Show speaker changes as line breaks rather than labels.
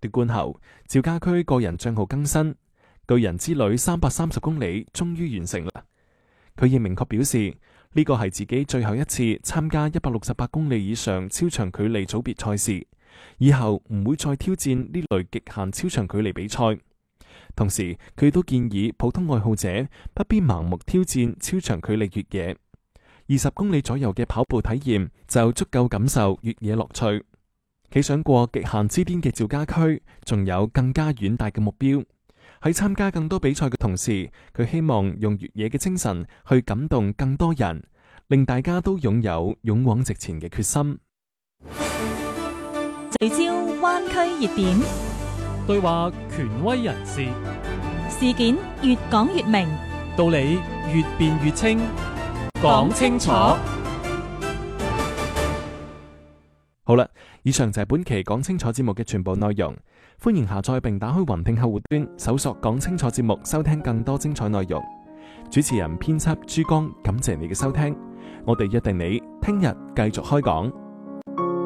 奪冠後，趙家駒個人賬號更新，巨人之旅330公里終於完成啦。佢亦明確表示，呢個係自己最後一次參加168公里以上超長距離組別賽事，以後唔會再挑戰呢類極限超長距離比賽。同時，佢都建議普通愛好者不必盲目挑戰超長距離越野，20公里左右嘅跑步體驗就足夠感受越野樂趣。企上過極限之巔嘅趙家駒，仲有更加遠大嘅目標。喺參加更多比賽嘅同時，佢希望用越野嘅精神去感動更多人，令大家都擁有勇往直前嘅決心。
聚焦灣區熱點，
對話權威人士，
事件越講越明，
道理越辯越清，講清楚。
好啦，以上就係本期講清楚節目嘅全部內容。歡迎下載並打開雲聽客戶端，搜索講清楚節目，收聽更多精彩內容。主持人編輯珠江，感謝你嘅收聽。我哋約定你聽日繼續開講。